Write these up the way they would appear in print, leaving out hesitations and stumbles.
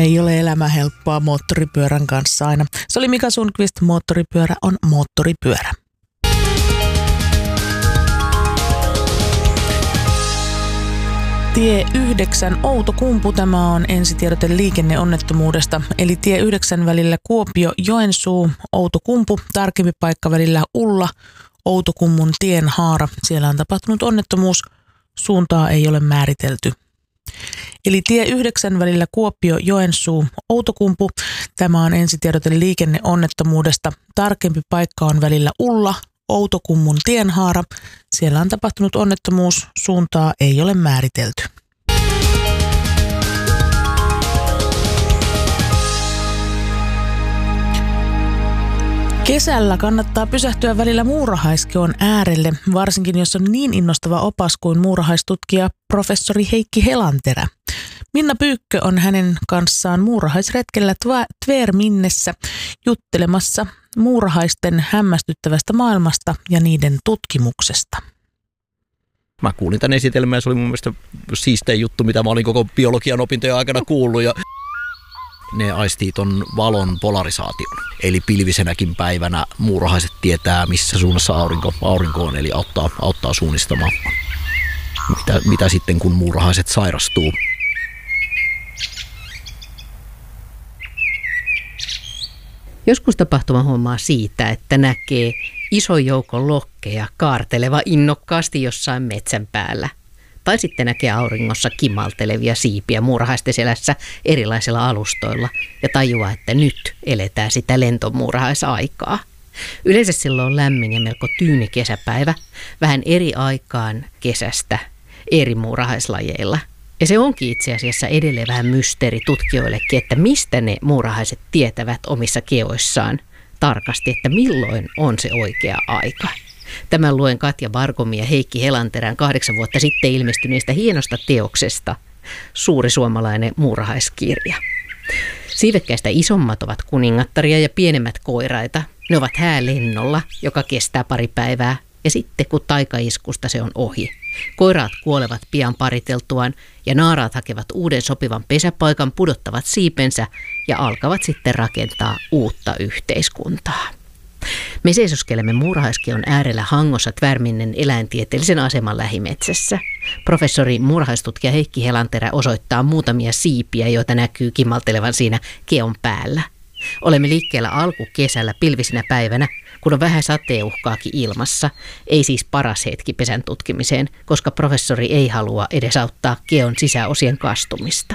Ei ole elämä helppoa moottoripyörän kanssa aina. Se oli Mika Sundqvist, moottoripyörä on moottoripyörä. Tie 9 Outokumpu, tämä on ensitiedote liikenneonnettomuudesta, eli tie 9 välillä Kuopio-Joensuu, Outokumpu, tarkempi paikka välillä Ulla, Outokummun tienhaara. Siellä on tapahtunut onnettomuus, suuntaa ei ole määritelty. Eli tie 9 välillä Kuopio-Joensuu, Outokumpu, tämä on ensitiedote liikenneonnettomuudesta, tarkempi paikka on välillä Ulla, Outokummun tienhaara. Siellä on tapahtunut onnettomuus, suuntaa ei ole määritelty. Kesällä kannattaa pysähtyä välillä Muurahaiskeon äärelle, varsinkin jos on niin innostava opas kuin muurahaistutkija professori Heikki Helanterä. Minna Pyykkö on hänen kanssaan muurahaisretkellä Tvärminnessä juttelemassa muurahaisten hämmästyttävästä maailmasta ja niiden tutkimuksesta. Mä kuulin tämän esitelmän ja se oli mun mielestä siistein juttu, mitä mä olin koko biologian opintojen aikana kuullut. Ja ne aistii ton valon polarisaation. Eli pilvisenäkin päivänä muurahaiset tietää, missä suunnassa aurinko on, eli auttaa suunnistamaan, mitä sitten kun muurahaiset sairastuu. Joskus tapahtuma huomaa siitä, että näkee ison joukon lokkeja kaarteleva innokkaasti jossain metsän päällä. Tai sitten näkee auringossa kimaltelevia siipiä muurahaisten selässä erilaisilla alustoilla ja tajuaa, että nyt eletään sitä lentomuurahaisaikaa. Yleensä silloin on lämmin ja melko tyyni kesäpäivä, vähän eri aikaan kesästä eri muurahaislajeilla. Ja se onkin itse asiassa edelleen vähän mysteeri tutkijoillekin, että mistä ne muurahaiset tietävät omissa keoissaan tarkasti, että milloin on se oikea aika. Tämän luen Katja Bargomin ja Heikki Helanterän 8 vuotta sitten ilmestyneestä hienosta teoksesta Suuri suomalainen muurahaiskirja. Siivekkäistä isommat ovat kuningattaria ja pienemmät koiraita. Ne ovat häälennolla, joka kestää pari päivää, ja sitten kun taikaiskusta se on ohi. Koiraat kuolevat pian pariteltuaan ja naaraat hakevat uuden sopivan pesäpaikan, pudottavat siipensä ja alkavat sitten rakentaa uutta yhteiskuntaa. Me seisoskelemme Muurahaiskeon äärellä Hangossa Tvärminnen eläintieteellisen aseman lähimetsässä. Professori muurahaistutkija Heikki Helanterä osoittaa muutamia siipiä, joita näkyy kimaltelevan siinä keon päällä. Olemme liikkeellä alkukesällä pilvisinä päivänä, kun on vähän sateenuhkaakin ilmassa. Ei siis paras hetki pesän tutkimiseen, koska professori ei halua edesauttaa keon sisäosien kastumista.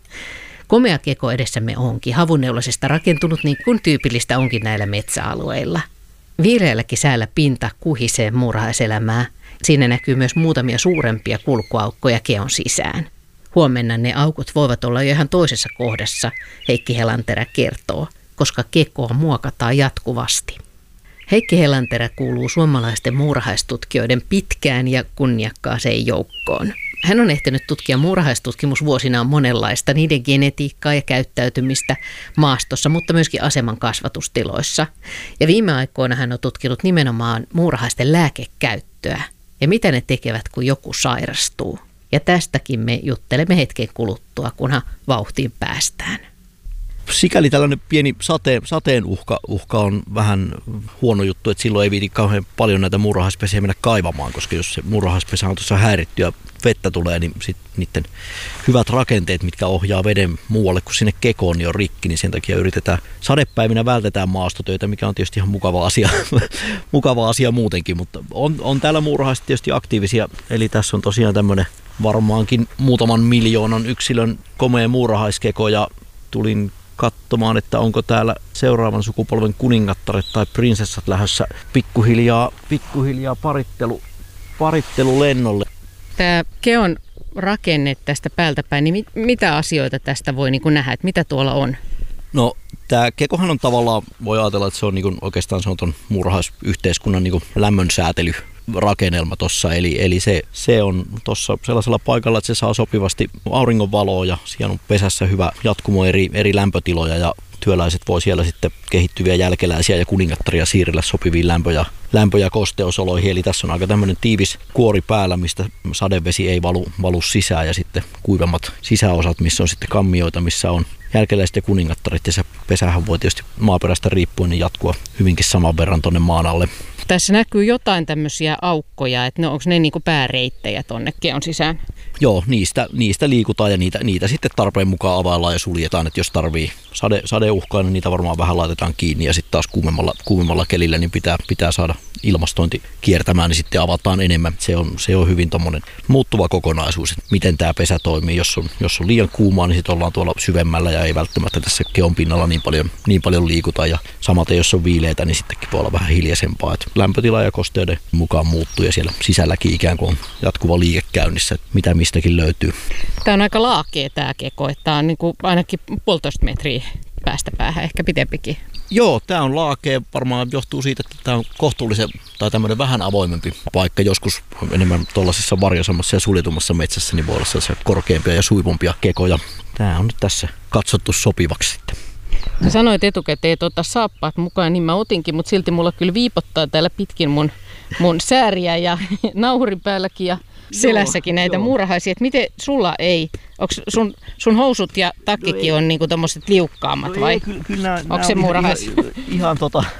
Komea keko edessämme onkin, havunneulosesta rakentunut niin kuin tyypillistä onkin näillä metsäalueilla. Viileälläkin säällä pinta kuhisee muurahaiselämää. Siinä näkyy myös muutamia suurempia kulkuaukkoja keon sisään. Huomenna ne aukot voivat olla jo ihan toisessa kohdassa, Heikki Helanterä kertoo, koska kekoa muokataan jatkuvasti. Heikki Helanterä kuuluu suomalaisten muurahaistutkijoiden pitkään ja kunniakkaaseen joukkoon. Hän on ehtinyt tutkia muurahaistutkimusvuosinaan monenlaista, niiden genetiikkaa ja käyttäytymistä maastossa, mutta myöskin aseman kasvatustiloissa. Ja viime aikoina hän on tutkinut nimenomaan muurahaisten lääkekäyttöä ja mitä ne tekevät, kun joku sairastuu. Ja tästäkin me juttelemme hetken kuluttua, kunhan vauhtiin päästään. Sikäli tällainen pieni sateen uhka on vähän huono juttu, että silloin ei viiti kauhean paljon näitä muurahaispesiä mennä kaivamaan, koska jos se muurahaispesä on tuossa häiritty ja vettä tulee, niin sitten niiden hyvät rakenteet, mitkä ohjaa veden muualle kuin sinne kekoon, niin on rikki, niin sen takia yritetään sadepäivinä vältetään maastotöitä, mikä on tietysti ihan mukava asia muutenkin, mutta on täällä muurahaiset tietysti aktiivisia, eli tässä on tosiaan tämmöinen varmaankin muutaman miljoonan yksilön komea muurahaiskeko ja tulin katsomaan, että onko täällä seuraavan sukupolven kuningattaret tai prinsessat lähdössä pikkuhiljaa parittelulennolle. Tämä keon rakenne tästä päältä päin, niin mitä asioita tästä voi niin kuin nähdä, että mitä tuolla on? No tämä kekohan on tavallaan, voi ajatella, että se on niin kuin, oikeastaan se on ton muurahaisyhteiskunnan niin kuin lämmönsäätelyrakennelma tuossa, eli se on tuossa sellaisella paikalla, että se saa sopivasti auringonvaloa ja siellä on pesässä hyvä jatkumo eri lämpötiloja ja työläiset voi siellä sitten kehittyviä jälkeläisiä ja kuningattaria siirrellä sopiviin lämpö- ja kosteusoloihin. Eli tässä on aika tämmöinen tiivis kuori päällä, mistä sadevesi ei valu sisään ja sitten kuivemmat sisäosat, missä on sitten kammioita, missä on jälkeläiset ja kuningattaret, ja se pesähän voi tietysti maaperästä riippuen niin jatkua hyvinkin saman verran tuonne maan alle. Tässä näkyy jotain tämmöisiä aukkoja, että onko ne niinku pääreittejä tonne keon sisään? Joo, niistä liikutaan ja niitä sitten tarpeen mukaan availlaan ja suljetaan, että jos tarvii sadeuhkaa, niin niitä varmaan vähän laitetaan kiinni ja sitten taas kuumemmalla kelillä niin pitää saada ilmastointi kiertämään, niin sitten avataan enemmän. Se on hyvin tommonen muuttuva kokonaisuus, että miten tämä pesä toimii. Jos on liian kuumaa, niin sitten ollaan tuolla syvemmällä ja ei välttämättä tässä keon pinnalla niin paljon liikuta, ja samaten jos on viileitä, niin sittenkin voi olla vähän hiljaisempaa, että lämpötila ja kosteuden mukaan muuttuu ja siellä sisälläkin ikään kuin on jatkuva liike käynnissä, että mitä mistäkin löytyy. Tämä on aika laakea tämä keko, että tämä on niin kuin ainakin 1,5 metriä päästä päähän, ehkä pitempikin. Joo, tämä on laakea, varmaan johtuu siitä, että tämä on kohtuullisen tai tämmöinen vähän avoimempi paikka. Joskus enemmän tuollaisessa varjosamassa ja suljetummassa metsässä niin voi olla sellaisia korkeampia ja suivumpia kekoja. Tämä on nyt tässä katsottu sopivaksi sitten. Sä sanoit etukäteen, että ota saappaat mukaan, niin mä otinkin, mutta silti mulla kyllä viipottaa täällä pitkin mun sääriä ja nauhurin päälläkin ja selässäkin näitä muurahaisia. Että miten sulla ei, onko sun housut ja takkikin on niinku tommoset liukkaammat vai? Onko se muurahais? Ihan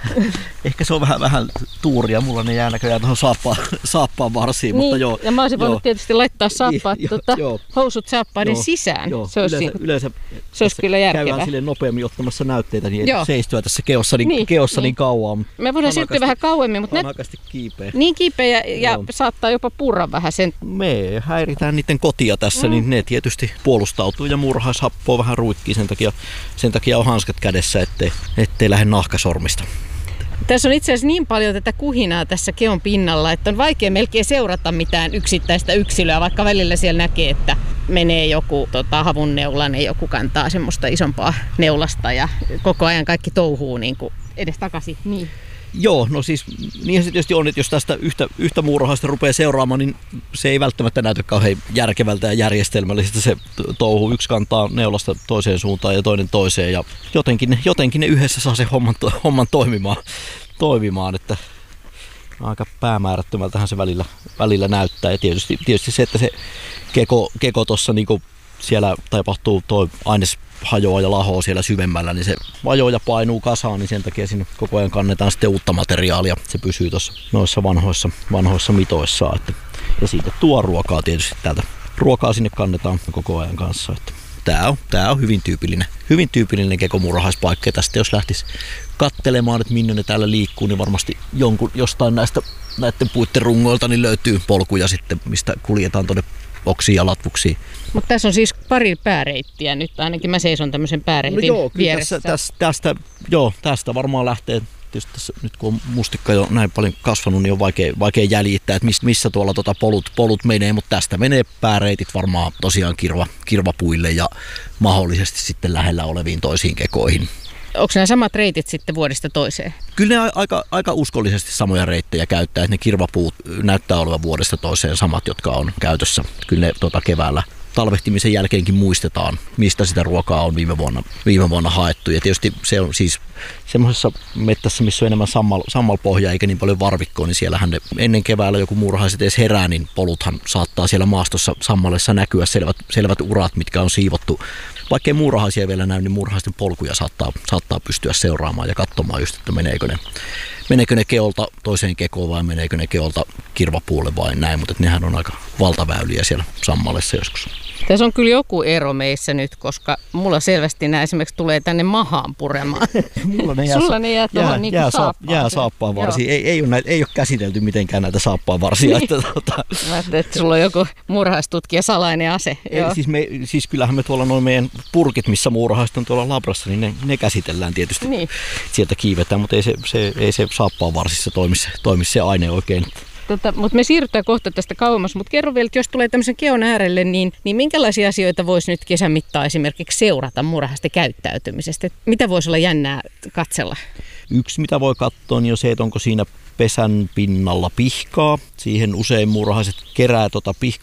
ehkä se on vähän tuuria, mulla ne jää näköjään tuohon saappaan varsiin, niin, mutta joo. Ja mä olisin voinut tietysti laittaa saappaat housut saappaiden sisään. Joo, se olisi kyllä järkevää. Käydään silleen nopeammin ottamassa näytteitä, niin ei seistyä tässä keossa niin kauan. Me voidaan siirtyä vähän kauemmin, mutta kiipeä. Niin kiipeä ja saattaa jopa purra vähän sen. Me häiritään niiden kotia tässä, niin ne tietysti puolustautuu ja muurahaishappoa vähän ruikkii, sen takia on hanskat kädessä, ettei lähde nahkasormista. Tässä on itse asiassa niin paljon tätä kuhinaa tässä keon pinnalla, että on vaikea melkein seurata mitään yksittäistä yksilöä, vaikka välillä siellä näkee, että menee joku havunneulainen, joku kantaa semmoista isompaa neulasta ja koko ajan kaikki touhuu niin kuin edestakaisin. Niin. Joo, no siis niinhän se tietysti on, että jos tästä yhtä muurahaista rupeaa seuraamaan, niin se ei välttämättä näytä kauhean järkevältä ja järjestelmällistä se touhu. Yksi kantaa neulasta toiseen suuntaan ja toinen toiseen, ja jotenkin ne yhdessä saa sen homman toimimaan, että aika päämäärättömältähän se välillä näyttää. Ja tietysti se, että se keko tuossa niinku siellä tapahtuu, toi aines hajoaa ja lahoaa siellä syvemmällä, niin se vajoo ja painuu kasaan, niin sen takia sinne koko ajan kannetaan sitten uutta materiaalia. Se pysyy tuossa noissa vanhoissa mitoissaan. Ja siitä tuo ruokaa tietysti täältä. Ruokaa sinne kannetaan koko ajan kanssa. Tää on hyvin tyypillinen kekomuurahaispaikka. Ja tästä jos lähtisi katselemaan, että minne ne täällä liikkuu, niin varmasti jostain näiden puitten rungoilta niin löytyy polkuja sitten, mistä kuljetaan tuonne oksiin ja latvuksiin. Mutta tässä on siis pari pääreittiä nyt, ainakin mä seison tämmöisen pääreitin vieressä. Tästä varmaan lähtee. Tietysti tässä, nyt kun on mustikka jo näin paljon kasvanut, niin on vaikea jäljittää, että missä tuolla polut menee, mutta tästä menee pääreitit varmaan tosiaan kirvapuille ja mahdollisesti sitten lähellä oleviin toisiin kekoihin. Onko nämä samat reitit sitten vuodesta toiseen? Kyllä ne aika uskollisesti samoja reittejä käyttää, että ne kirvapuut näyttää olevan vuodesta toiseen samat, jotka on käytössä. Kyllä ne keväällä talvehtimisen jälkeenkin muistetaan, mistä sitä ruokaa on viime vuonna haettu. Ja tietysti se on siis semmoisessa mettässä, missä on enemmän sammalpohjaa eikä niin paljon varvikkoa, niin siellähän ne ennen keväällä joku muurahaiset edes herää, niin poluthan saattaa siellä maastossa sammallessa näkyä selvät urat, mitkä on siivottu. Vaikkei muurahaisia vielä näy, niin muurahaisten polkuja saattaa pystyä seuraamaan ja katsomaan just, että meneekö ne keolta toiseen kekoon vai meneekö ne keolta kirvapuulle vai näin, mutta nehän on aika valtaväyliä siellä sammallessa joskus. Tässä on kyllä joku ero meissä nyt, koska mulla selvästi nämä esimerkiksi tulee tänne mahaan puremaan. Sulla ne jää tuohon niin kuin saappaan. Jää saappaan varsiin. Ei ole käsitelty mitenkään näitä saappaan varsia. Niin. Mä ajattelin, että sulla on joku muurahaistutkija salainen ase. Siis kyllähän me tuolla noin meidän purkit, missä muurahaiset on tuolla labrassa, niin ne käsitellään tietysti. Niin. Sieltä kiivetään, mutta ei se saappaan varsissa toimi se aine oikein. Mutta me siirrytään kohta tästä kauemmas, mutta kerro vielä, että jos tulee tämmöisen keon äärelle, niin minkälaisia asioita voisi nyt kesän mittaan esimerkiksi seurata muurahaisten käyttäytymisestä? Mitä voisi olla jännää katsella? Yksi, mitä voi katsoa, niin on se, että onko siinä pesän pinnalla pihkaa. Siihen usein muurahaiset kerää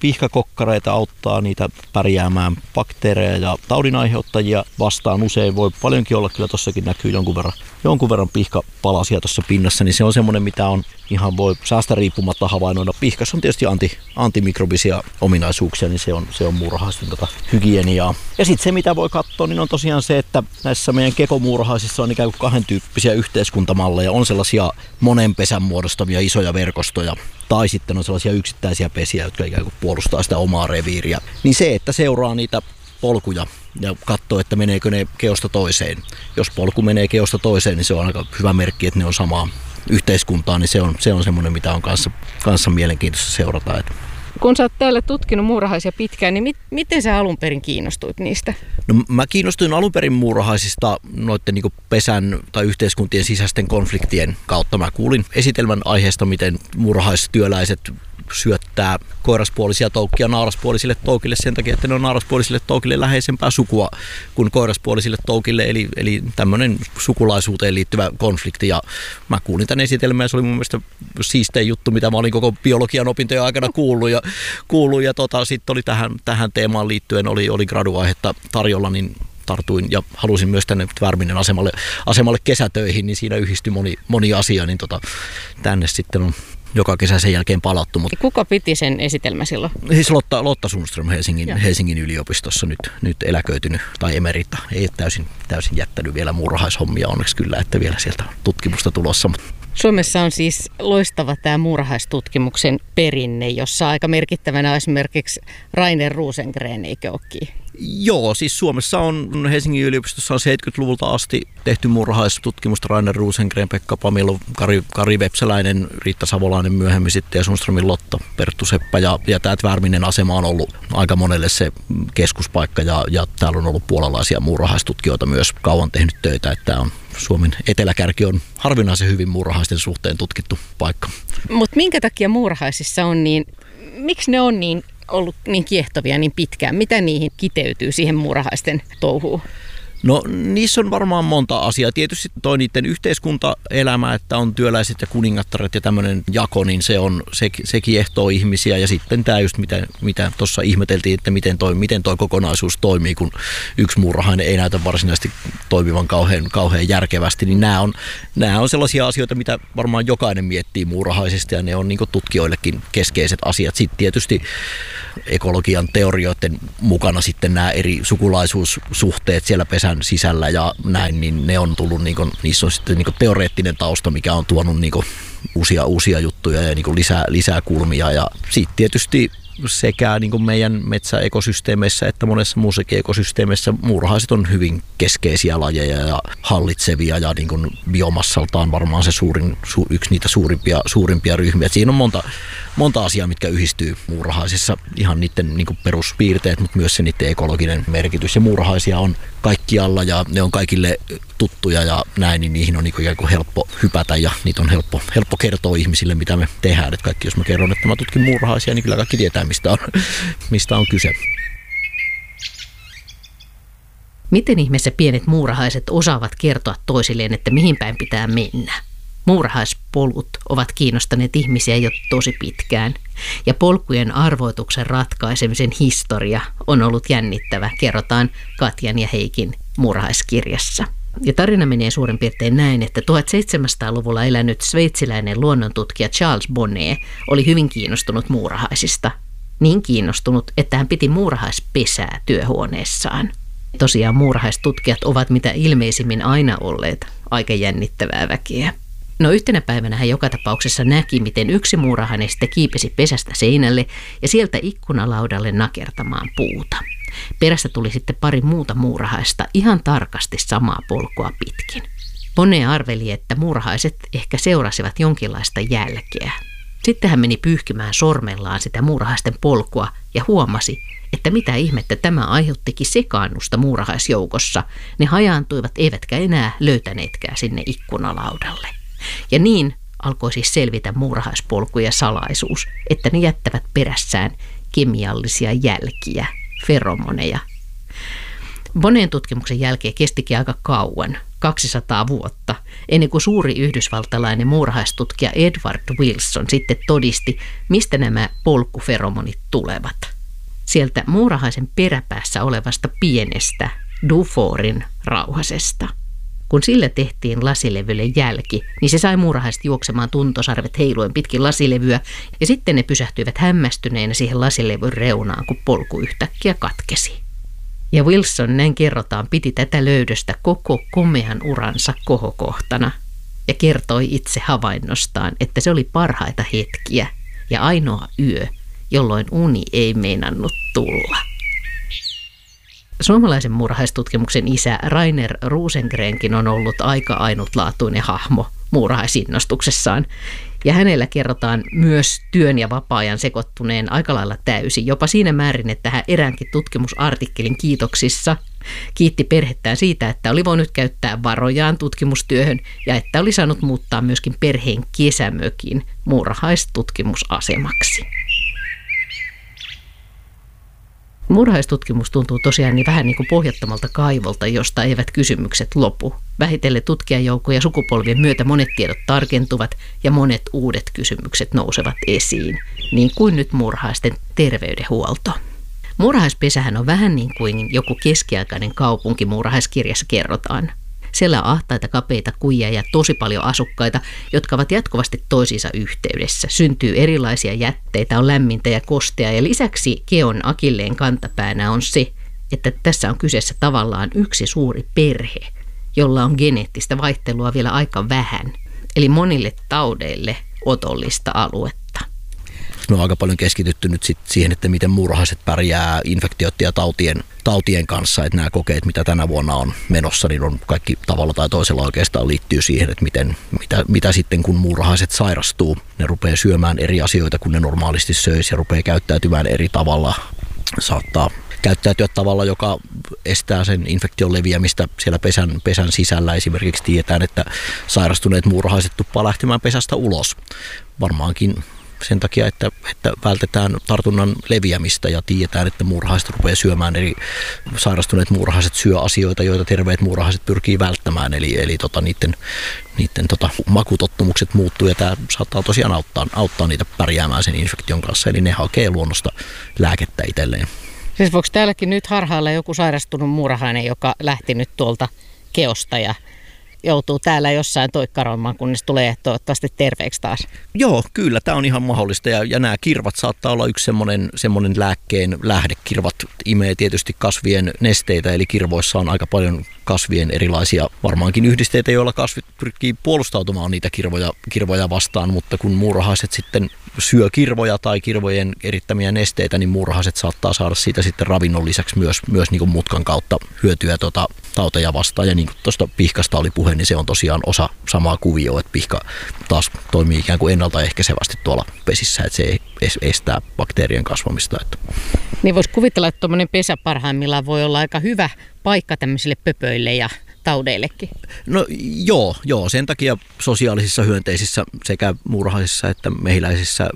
pihkakokkareita, auttaa niitä pärjäämään bakteereja ja taudinaiheuttajia vastaan. Usein voi paljonkin olla, kyllä tuossakin näkyy jonkun verran pihkapalasia tuossa pinnassa, niin se on semmoinen, mitä on ihan voi säästä riippumatta havainnoida. Pihkassa on tietysti antimikrobisia ominaisuuksia, niin se on muurahaisten hygieniaa. Ja sitten se, mitä voi katsoa, niin on tosiaan se, että näissä meidän kekomuurahaisissa on ikään kuin kahden tyyppisiä yhteiskuntamalleja. On sellaisia monen pesän muodostamia isoja verkostoja, tai sitten on sellaisia yksittäisiä pesiä, jotka ikään kuin puolustaa sitä omaa reviiriä. Niin se, että seuraa niitä polkuja ja katsoo, että meneekö ne keosta toiseen. Jos polku menee keosta toiseen, niin se on aika hyvä merkki, että ne on samaa yhteiskuntaa, niin se on semmoinen, mitä on kanssa mielenkiintoista seurata. Kun sä oot täällä tutkinut muurahaisia pitkään, niin miten sä alun perin kiinnostuit niistä? No, mä kiinnostuin alun perin muurahaisista noiden niin pesän tai yhteiskuntien sisäisten konfliktien kautta. Mä kuulin esitelmän aiheesta, miten muurahaistyöläiset syöttää koiraspuolisia toukkia naaraspuolisille toukille sen takia, että ne on naaraspuolisille toukille läheisempää sukua kuin koiraspuolisille toukille, eli tämmöinen sukulaisuuteen liittyvä konflikti. Ja mä kuulin tämän esitelmän ja se oli mun mielestä siistein juttu, mitä mä olin koko biologian opintojen aikana kuullut ja sitten oli tähän teemaan liittyen oli graduaihetta tarjolla, niin tartuin ja halusin myös tänne Värminen asemalle kesätöihin, niin siinä yhdistyi moni asia, niin tänne sitten on joka kesä sen jälkeen palattu. Ja kuka piti sen esitelmä silloin? Siis Lotta Sundström Helsingin yliopistossa nyt eläköitynyt tai emerita. Ei täysin jättänyt vielä muurahaishommia onneksi kyllä, että vielä sieltä on tutkimusta tulossa. Suomessa on siis loistava tämä muurahaistutkimuksen perinne, jossa aika merkittävänä esimerkiksi Rainer Rosengren, eikö olekin? Joo, siis Suomessa on Helsingin yliopistossa on 70-luvulta asti tehty muurahaistutkimusta. Rainer Rosengren, Pekka Pamilo, Kari Vepsäläinen, Riitta Savolainen myöhemmin sitten ja Sundströmin Lotta, Perttu Seppä ja tämä Värminen asema on ollut aika monelle se keskuspaikka ja täällä on ollut puolalaisia muurahaistutkijoita myös kauan tehnyt töitä, että tämä on Suomen eteläkärki on harvinaisen hyvin muurahaisten suhteen tutkittu paikka. Mutta minkä takia muurahaisissa on niin, miksi ne on ollut niin kiehtovia niin pitkään? Mitä niihin kiteytyy siihen muurahaisten touhuun? No niissä on varmaan monta asiaa. Tietysti toi niiden yhteiskuntaelämä, että on työläiset ja kuningattaret ja tämmöinen jako, niin se kiehtoo ihmisiä. Ja sitten tämä just mitä tuossa ihmeteltiin, että miten toi kokonaisuus toimii, kun yksi muurahainen ei näytä varsinaisesti toimivan kauhean järkevästi. Niin nämä on sellaisia asioita, mitä varmaan jokainen miettii muurahaisesta ja ne on niin kuin tutkijoillekin keskeiset asiat. Sitten tietysti ekologian teorioiden mukana sitten nämä eri sukulaisuussuhteet siellä pesän sisällä ja näin, niin ne on tullut, niissä on sitten teoreettinen tausta, mikä on tuonut uusia juttuja ja lisää kulmia. Ja sitten tietysti sekä meidän metsäekosysteemeissä että monessa muussakin ekosysteemissä muurahaiset on hyvin keskeisiä lajeja ja hallitsevia ja biomassaltaan varmaan se yksi niitä suurimpia ryhmiä. Siinä on monta asiaa, mitkä yhdistyy muurahaisissa, ihan niiden peruspiirteet, mutta myös se niiden ekologinen merkitys. Ja muurahaisia on kaikkialla ja ne on kaikille tuttuja ja näin, niin niihin on ikään kuin helppo hypätä ja niitä on helppo kertoa ihmisille, mitä me tehdään. Että kaikki, jos mä kerron, että mä tutkin muurahaisia, niin kyllä kaikki tietää, mistä on kyse. Miten ihmeessä pienet muurahaiset osaavat kertoa toisilleen, että mihin päin pitää mennä? Muurahaispolut ovat kiinnostaneet ihmisiä jo tosi pitkään, ja polkujen arvoituksen ratkaisemisen historia on ollut jännittävä, kerrotaan Katjan ja Heikin muurahaiskirjassa. Ja tarina menee suurin piirtein näin, että 1700-luvulla elänyt sveitsiläinen luonnontutkija Charles Bonnet oli hyvin kiinnostunut muurahaisista. Niin kiinnostunut, että hän piti muurahaispesää työhuoneessaan. Tosiaan muurahaistutkijat ovat mitä ilmeisimmin aina olleet aika jännittävää väkeä. No yhtenä päivänä hän joka tapauksessa näki, miten yksi muurahainen sitten kiipesi pesästä seinälle ja sieltä ikkunalaudalle nakertamaan puuta. Perästä tuli sitten pari muuta muurahaista ihan tarkasti samaa polkua pitkin. Bonnet arveli, että muurahaiset ehkä seurasivat jonkinlaista jälkeä. Sitten hän meni pyyhkimään sormellaan sitä muurahaisten polkua ja huomasi, että mitä ihmettä tämä aiheuttikin sekaannusta muurahaisjoukossa. Ne hajaantuivat eivätkä enää löytäneetkään sinne ikkunalaudalle. Ja niin alkoi siis selvitä muurahaispolkujen salaisuus, että ne jättävät perässään kemiallisia jälkiä, feromoneja. Bonneten tutkimuksen jälkeen kestikin aika kauan, 200 vuotta, ennen kuin suuri yhdysvaltalainen muurahaistutkija Edward Wilson sitten todisti, mistä nämä polkkuferomonit tulevat. Sieltä muurahaisen peräpäässä olevasta pienestä Duforin rauhasesta. Kun sillä tehtiin lasilevylle jälki, niin se sai muurahaiset juoksemaan tuntosarvet heiluen pitkin lasilevyä, ja sitten ne pysähtyivät hämmästyneenä siihen lasilevyn reunaan, kun polku yhtäkkiä katkesi. Ja Wilson, näin kerrotaan, piti tätä löydöstä koko komean uransa kohokohtana ja kertoi itse havainnostaan, että se oli parhaita hetkiä ja ainoa yö, jolloin uni ei meinannut tulla. Suomalaisen muurahaistutkimuksen isä Rainer Rosengrenkin on ollut aika ainutlaatuinen hahmo muurahaisinnostuksessaan. Ja hänellä kerrotaan myös työn ja vapaa-ajan sekoittuneen aika lailla täysin, jopa siinä määrin, että hän eräänkin tutkimusartikkelin kiitoksissa kiitti perhettään siitä, että oli voinut käyttää varojaan tutkimustyöhön ja että oli saanut muuttaa myöskin perheen kesämökin muurahaistutkimusasemaksi. Muurahaistutkimus tuntuu tosiaan niin vähän niin kuin pohjattomalta kaivolta, josta eivät kysymykset lopu. Vähitellen tutkijajoukkoja sukupolvien myötä monet tiedot tarkentuvat ja monet uudet kysymykset nousevat esiin, niin kuin nyt muurahaisten terveydenhuolto. Muurahaispesähän on vähän niin kuin joku keskiaikainen kaupunki muurahaiskirjassa kerrotaan. Siellä on ahtaita, kapeita kujia ja tosi paljon asukkaita, jotka ovat jatkuvasti toisiinsa yhteydessä. Syntyy erilaisia jätteitä, on lämmintä ja kostea ja lisäksi keon akilleen kantapäänä on se, että tässä on kyseessä tavallaan yksi suuri perhe, jolla on geneettistä vaihtelua vielä aika vähän, eli monille taudeille otollista aluetta. Me on aika paljon keskitytty nyt siihen, että miten muurahaiset pärjää infektioiden ja tautien kanssa. Että nämä kokeet, mitä tänä vuonna on menossa, niin on kaikki tavalla tai toisella oikeastaan liittyy siihen, että mitä sitten kun muurahaiset sairastuu. Ne rupeaa syömään eri asioita kuin ne normaalisti söisi ja rupeaa käyttäytymään eri tavalla. Saattaa käyttäytyä tavalla, joka estää sen infektion leviämistä siellä pesän sisällä. Esimerkiksi tiedetään, että sairastuneet muurahaiset tuppaa lähtemään pesästä ulos. Varmaankin sen takia, että vältetään tartunnan leviämistä ja tiedetään, että muurahaiset rupeaa syömään sairastuneet muurahaiset syö asioita, joita terveet muurahaiset pyrkii välttämään. Eli niiden makutottumukset muuttuu ja tämä saattaa tosiaan auttaa niitä pärjäämään sen infektion kanssa. Eli ne hakee luonnosta lääkettä itselleen. Siis voiko täälläkin nyt harhailla joku sairastunut muurahainen, joka lähti nyt tuolta keosta ja joutuu täällä jossain toikkaroimaan, kunnes tulee toivottavasti terveeksi taas? Joo, kyllä. Tämä on ihan mahdollista ja nämä kirvat saattaa olla yksi semmoinen lääkkeen lähde. Kirvat imee tietysti kasvien nesteitä, eli kirvoissa on aika paljon kasvien erilaisia varmaankin yhdisteitä, joilla kasvit pyrkii puolustautumaan niitä kirvoja vastaan, mutta kun muurahaiset sitten syö kirvoja tai kirvojen erittämiä nesteitä, niin muurahaiset saattaa saada siitä sitten ravinnon lisäksi myös niin kuin mutkan kautta hyötyä tauteja vastaan. Ja niin kuin tuosta pihkasta oli puhe, niin se on tosiaan osa samaa kuvioa, että pihka taas toimii ikään kuin ennaltaehkäisevästi tuolla pesissä, että se estää bakteerien kasvamista. Niin voisi kuvitella, että tuommoinen pesä parhaimmillaan voi olla aika hyvä paikka tämmöisille pöpöille ja taudeillekin. No joo, sen takia sosiaalisissa hyönteisissä sekä muurahaisissa että mehiläisissä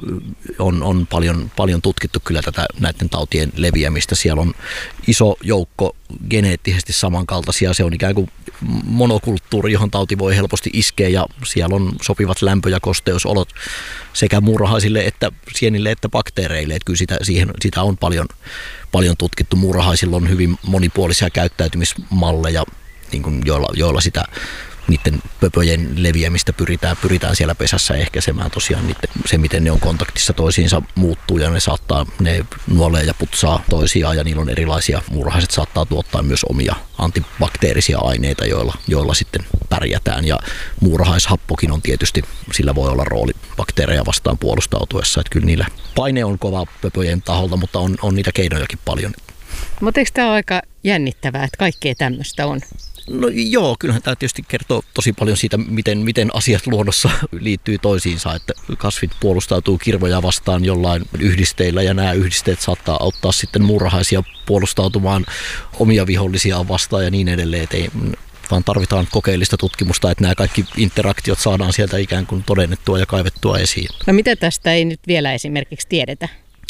on paljon tutkittu kyllä näiden tautien leviämistä. Siellä on iso joukko geneettisesti samankaltaisia, se on ikään kuin monokulttuuri, johon tauti voi helposti iskeä ja siellä on sopivat lämpö- ja kosteusolot sekä muurahaisille että sienille että bakteereille. Että kyllä sitä on paljon tutkittu. Muurahaisilla on hyvin monipuolisia käyttäytymismalleja, niin kuin joilla sitä niiden pöpöjen leviämistä pyritään siellä pesässä ehkäisemään. Tosiaan se, miten ne on kontaktissa toisiinsa muuttuu ja ne nuolee ja putsaa toisiaan ja niillä on erilaisia. Muurahaiset saattaa tuottaa myös omia antibakteerisia aineita, joilla sitten pärjätään. Ja muurahaishappokin on tietysti, sillä voi olla rooli bakteereja vastaan puolustautuessa. Että kyllä niillä paine on kova pöpöjen taholta, mutta on niitä keinojakin paljon. Mutta eikö tämä ole aika jännittävää, että kaikkea tämmöistä on? No joo, kyllähän tämä tietysti kertoo tosi paljon siitä, miten asiat luonnossa liittyy toisiinsa, että kasvit puolustautuu kirvoja vastaan jollain yhdisteillä ja nämä yhdisteet saattaa auttaa sitten muurahaisia puolustautumaan omia vihollisiaan vastaan ja niin edelleen, että vaan tarvitaan kokeellista tutkimusta, että nämä kaikki interaktiot saadaan sieltä ikään kuin todennettua ja kaivettua esiin. No mitä tästä ei nyt vielä esimerkiksi tiedetä?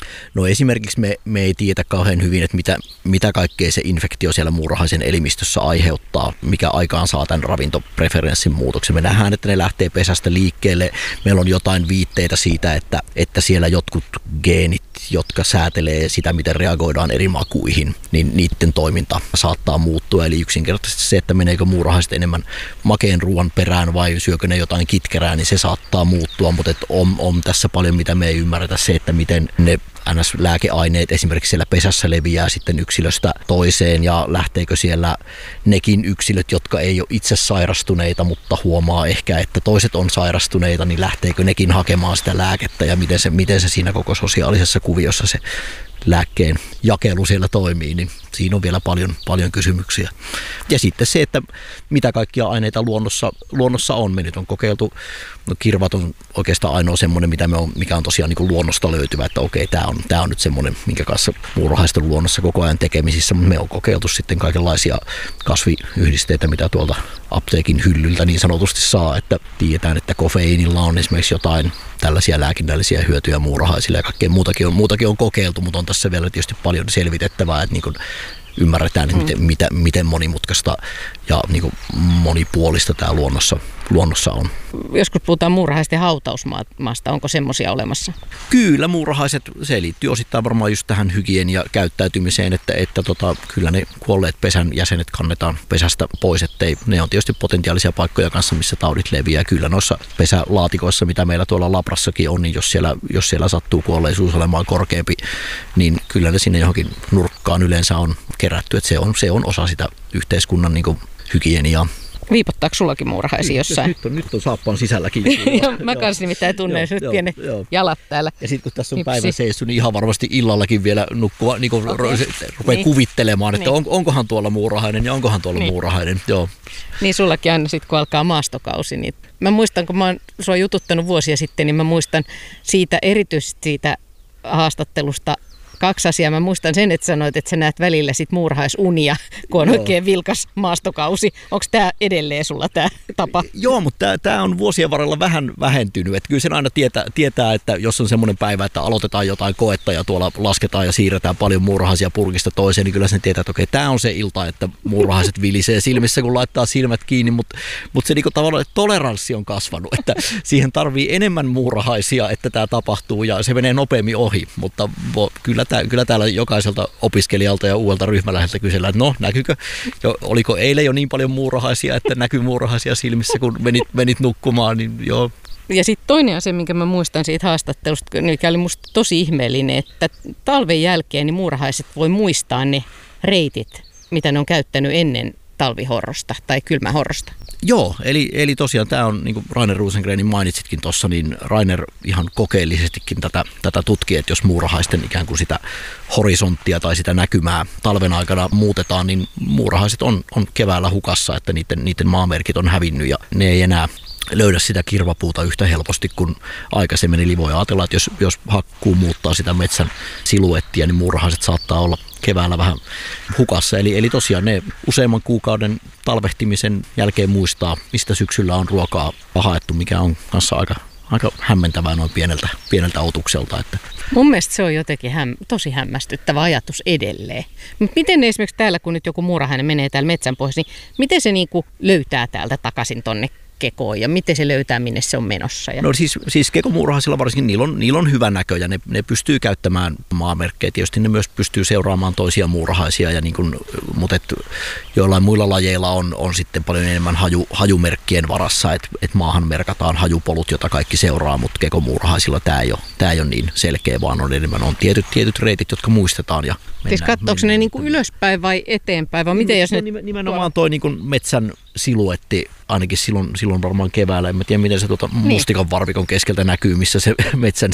No esimerkiksi me ei tiedä kauhean hyvin, että mitä kaikkea se infektio siellä muurahaisen elimistössä aiheuttaa, mikä aikaan saa tämän ravintopreferenssin muutoksen. Me nähdään, että ne lähtee pesästä liikkeelle. Meillä on jotain viitteitä siitä, että siellä jotkut geenit, jotka säätelee sitä, miten reagoidaan eri makuihin, niin niiden toiminta saattaa muuttua. Eli yksinkertaisesti se, että meneekö muurahaiset enemmän makeen ruoan perään vai syökö ne jotain kitkerää, niin se saattaa muuttua, mutta on tässä paljon, mitä me ei ymmärretä, se, että miten ne NS-lääkeaineet esimerkiksi siellä pesässä leviää sitten yksilöstä toiseen ja lähteekö siellä nekin yksilöt, jotka ei ole itse sairastuneita, mutta huomaa ehkä, että toiset on sairastuneita, niin lähteekö nekin hakemaan sitä lääkettä ja miten se siinä koko sosiaalisessa kuviossa se lääkkeen jakelu siellä toimii, niin siinä on vielä paljon kysymyksiä. Ja sitten se, että mitä kaikkia aineita luonnossa on. Me nyt on kokeiltu, no kirvat on oikeastaan ainoa semmoinen, mikä on tosiaan niin kuin luonnosta löytyvä, että okei, tämä on nyt semmoinen, minkä kanssa muurahaiset on luonnossa koko ajan tekemisissä, mutta me on kokeiltu sitten kaikenlaisia kasviyhdisteitä, mitä tuolta apteekin hyllyltä niin sanotusti saa, että tiedetään, että kofeiinilla on esimerkiksi jotain tällaisia lääkinnällisiä hyötyjä muurahaisille ja kaikkea muutakin on kokeiltu, mutta on tässä vielä tietysti paljon selvitettävää, että niin kuin ymmärretään, että miten monimutkaista ja niin kuin monipuolista tämä luonnossa on. Joskus puhutaan muurahaisten hautausmaasta. Onko semmoisia olemassa? Kyllä, muurahaiset, se liittyy osittain varmaan just tähän hygieniakäyttäytymiseen, että kyllä ne kuolleet pesän jäsenet kannetaan pesästä pois, ettei ne on tietysti potentiaalisia paikkoja kanssa, missä taudit leviää. Kyllä noissa pesälaatikoissa, mitä meillä tuolla labrassakin on, niin jos siellä sattuu kuolleisuus olemaan korkeampi, niin kyllä ne sinne johonkin nurkkaan yleensä on kerätty, että se on osa sitä yhteiskunnan niin kuin hygieniaa. Viipottaako sullakin muurahaisia jossain? Nyt on saappaan sisälläkin. Mä kanssa nimittäin tunnen nyt pienet jalat täällä. Ja sitten kun tässä on päivän seissu, niin ihan varmasti illallakin vielä nukkua, niin rupeaa kuvittelemaan, että onkohan tuolla muurahainen ja onkohan tuolla muurahainen. Joo. Niin sullakin aina sitten, kun alkaa maastokausi. Niin mä muistan, kun mä oon sua jututtanut vuosia sitten, niin mä muistan erityisesti siitä haastattelusta 2 asiaa. Mä muistan sen, että sanoit, että sä näet välillä sit muurahisunia, kun on oikein vilkas maastokausi. Onko tämä edelleen sulla tämä tapa? Joo, mutta tämä on vuosien varrella vähän vähentynyt. Että kyllä sen aina tietää, että jos on semmoinen päivä, että aloitetaan jotain koetta ja tuolla lasketaan ja siirretään paljon muurahaisia purkista toiseen, niin kyllä sen tietää, että okei, tämä on se ilta, että muurahaiset vilisee silmissä, kun laittaa silmät kiinni. Mutta se niinku tavallaan toleranssi on kasvanut, että siihen tarvii enemmän muurahaisia, että tämä tapahtuu ja se menee nopeammin ohi. Mutta kyllä täällä jokaiselta opiskelijalta ja uudelta ryhmäläheltä kysellään, että no näkyykö, oliko eilen jo niin paljon muurahaisia, että näkyy muurahaisia silmissä, kun menit nukkumaan, niin joo. Ja sitten toinen asia, minkä mä muistan siitä haastattelusta, mikä oli musta tosi ihmeellinen, että talven jälkeen niin muurahaiset voi muistaa ne reitit, mitä ne on käyttänyt ennen talvihorrosta tai kylmähorrosta. Joo, eli tosiaan tämä on, niin kuin Rainer Rosengrenin mainitsitkin tuossa, niin Rainer ihan kokeellisestikin tätä tutki, että jos muurahaisten ikään kuin sitä horisonttia tai sitä näkymää talven aikana muutetaan, niin muurahaiset on keväällä hukassa, että niiden maamerkit on hävinnyt ja ne ei enää löydä sitä kirvapuuta yhtä helposti kuin aikaisemmin. Eli voi ajatella, että jos hakkuu muuttaa sitä metsän siluettia, niin muurahaiset saattaa olla keväällä vähän hukassa. Eli tosiaan ne useamman kuukauden talvehtimisen jälkeen muistaa, mistä syksyllä on ruokaa haettu, mikä on kanssa aika hämmentävää noin pieneltä otukselta. Että. Mun mielestä se on jotenkin tosi hämmästyttävä ajatus edelleen. Miten esimerkiksi täällä, kun nyt joku muurahainen menee täällä metsän pohjassa, niin miten se niinku löytää täältä takaisin tonne kekoon ja miten se löytää, minne se on menossa? No siis kekomuurahaisilla varsinkin niillä on hyvä näkö ja ne pystyy käyttämään maamerkkejä. Tietysti ne myös pystyy seuraamaan toisia muurahaisia, ja niin kuin, mutta joillain muilla lajeilla on sitten paljon enemmän hajumerkkien varassa, että maahan merkataan hajupolut, jota kaikki seuraa, mutta kekomuurahaisilla tämä ei ole niin selkeä, vaan on enemmän on tietyt reitit, jotka muistetaan. Ja siis katsoako ne niin kuin ylöspäin vai eteenpäin? Vai miten, jos nimenomaan toi niin kuin metsän siluetti, ainakin silloin varmaan keväällä, en mä tiedä miten se mustikan varvikon keskeltä näkyy, missä se metsän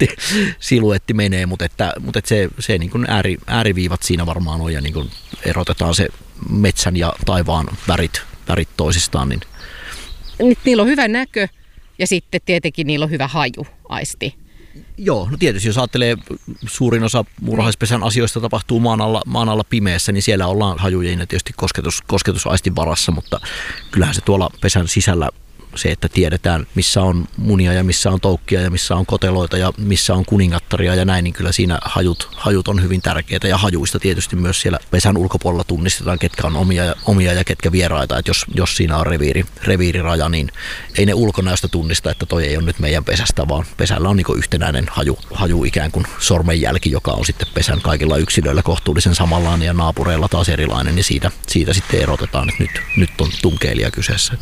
siluetti menee, mutta se niin kuin ääriviivat siinä varmaan on ja niin kuin erotetaan se metsän ja taivaan värit toisistaan. Niin. Niillä on hyvä näkö ja sitten tietenkin niillä on hyvä hajuaisti. Joo, no tietysti jos ajattelee, suurin osa muurahaispesän asioista tapahtuu maan alla pimeässä, niin siellä ollaan hajujen ja tietysti kosketusaistin varassa, mutta kyllähän se tuolla pesän sisällä se, että tiedetään missä on munia ja missä on toukkia ja missä on koteloita ja missä on kuningattaria ja näin, niin kyllä siinä hajut on hyvin tärkeitä ja hajuista tietysti myös siellä pesän ulkopuolella tunnistetaan, ketkä on omia ja ketkä vieraita, että jos siinä on reviiriraja, niin ei ne ulkonäöstä tunnista, että toi ei ole nyt meidän pesästä, vaan pesällä on niin yhtenäinen haju ikään kuin sormenjälki, joka on sitten pesän kaikilla yksilöillä kohtuullisen samanlainen ja naapureilla taas erilainen, niin siitä sitten erotetaan, että nyt on tunkeilija kyseessä.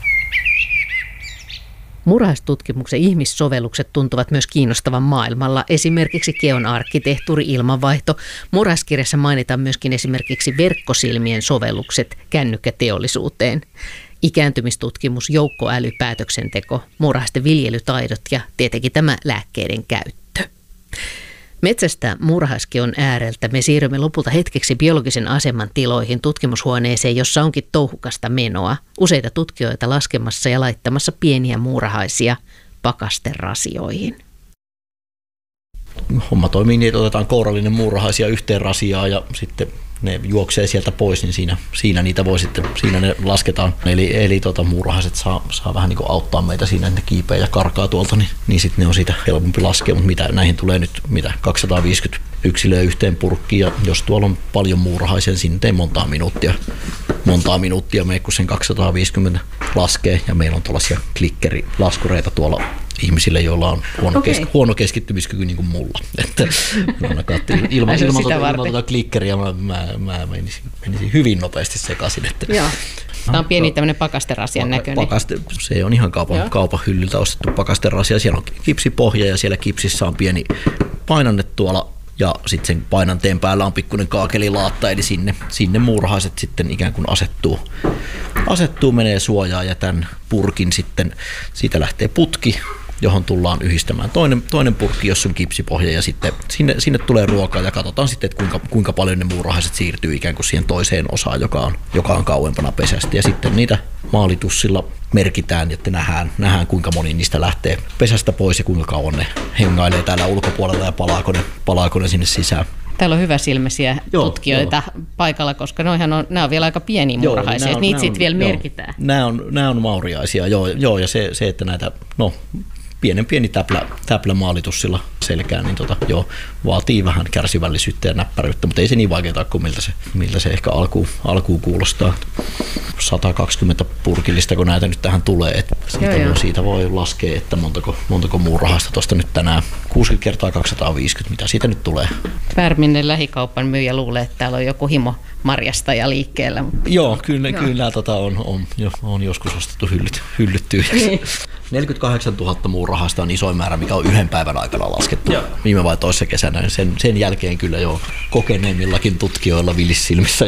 Muurahaistutkimuksen ihmissovellukset tuntuvat myös kiinnostavan maailmalla, esimerkiksi keon arkkitehtuuri, ilmanvaihto. Muurahaiskirjassa mainitaan myöskin esimerkiksi verkkosilmien sovellukset kännykkäteollisuuteen. Ikääntymistutkimus, joukkoäly, päätöksenteko, muurahaisten viljelytaidot ja tietenkin tämä lääkkeiden käyttö. Metsästä muurahaiskeon ääreltä me siirrymme lopulta hetkeksi biologisen aseman tiloihin tutkimushuoneeseen, jossa onkin touhukasta menoa. Useita tutkijoita laskemassa ja laittamassa pieniä muurahaisia pakasterasioihin. Homma toimii niin, että otetaan kourallinen muurahaisia yhteen rasiaan ja sitten ne juoksee sieltä pois, niin siinä niitä voi sitten, siinä ne lasketaan. Eli muurahaiset saa vähän niin kuin auttaa meitä siinä, että ne kiipeä ja karkaa tuolta, niin sitten ne on siitä helpompi laskea, mutta näihin tulee nyt 250 yksilöä yhteen purkkiin, ja jos tuolla on paljon muurahaisia, niin siinä ei montaa minuuttia mene, kun sen 250 laskee, ja meillä on tuollaisia klikkerilaskureita tuolla ihmisille, joilla on huono keskittymiskyky niin kuin mulla. Että ilman tuota klikkeriä mä menisin hyvin nopeasti sekaisin. Että tämä on pieni tämmöinen pakasterasian näköinen. Se on ihan kaupan hyllyltä ostettu pakasterasia. Siellä on kipsipohja ja siellä kipsissä on pieni painanne tuolla. Ja sitten sen painanteen päällä on pikkuinen kaakelilaatta, eli sinne muurahaiset sitten ikään kuin asettuu, menee suojaan ja tämän purkin sitten, siitä lähtee putki, johon tullaan yhdistämään toinen purkki, jossa on kipsipohja ja sitten sinne tulee ruokaa ja katsotaan sitten, että kuinka paljon ne muurahaiset siirtyy ikään kuin siihen toiseen osaan, joka on kauempana pesästä ja sitten niitä maalitussilla merkitään, että nähdään kuinka moni niistä lähtee pesästä pois ja kuinka kauan ne hengailee täällä ulkopuolella ja palaako ne sinne sisään. Täällä on hyväsilmäisiä tutkijoita paikalla, koska nämä on vielä aika pieniä muurahaisia, että niitä sitten vielä merkitään. Nämä on mauriaisia, joo ja se että näitä, pieni täplä maalitussilla selkään, niin vaatii vähän kärsivällisyyttä ja näppäryyttä, mutta ei se niin vaikeaa kuin miltä se ehkä alkuun kuulostaa. 120 purkillista, kun näitä nyt tähän tulee, että siitä voi laskea, että montako muurahasta tuosta nyt tänään 60 kertaa 250, mitä siitä nyt tulee. Värminen lähikaupan myyjä luulee, että täällä on joku himo marjastaja liikkeellä. Joo, kyllä on joskus ostettu hyllyt tyhjäksi. 48 000 muurahasta on isoin määrä, mikä on yhden päivän aikana laskettu. Viime vai toissa kesänä. Sen jälkeen kyllä jo kokeneemmillakin tutkijoilla villissilmissä